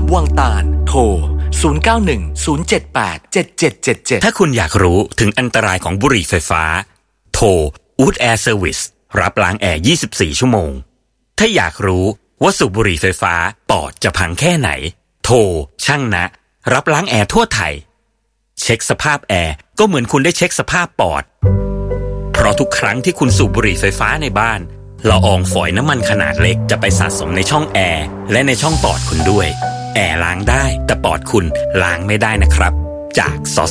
วังตาลโทร0910787777 ถ้าคุณอยากรู้ถึงอันตรายของบุหรี่ไฟฟ้าโทร Wood Air Service รับล้างแอร์24ชั่วโมงถ้าอยากรู้ว่าสูบบุหรี่ไฟฟ้าปอดจะพังแค่ไหนโทรช่างนะรับล้างแอร์ทั่วไทยเช็คสภาพแอร์ก็เหมือนคุณได้เช็คสภาพปอดเพราะทุกครั้งที่คุณสูบบุหรี่ไฟฟ้าในบ้านละอองฝอยน้ำมันขนาดเล็กจะไปสะสมในช่องแอร์และในช่องปอดคุณด้วยแอร์ล้างได้แต่ปอดคุณล้างไม่ได้นะครับจาก